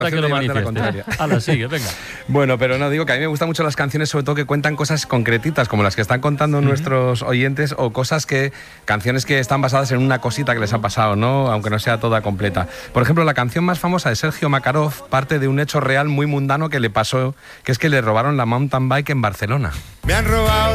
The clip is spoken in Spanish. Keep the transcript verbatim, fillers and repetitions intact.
que lo manifieste. A la sigue, venga. Bueno, pero no, digo que a mí me gustan mucho las canciones, sobre todo que cuentan cosas concretitas, como las que están contando uh-huh. nuestros oyentes, o cosas que, canciones que están basadas en una cosita que les ha pasado, ¿no? Aunque no sea toda completa. Por ejemplo, la canción más famosa de Sergio Makarov parte de un hecho real muy mundano que le pasó, que es que le robaron la mountain bike en Barcelona. Me han robado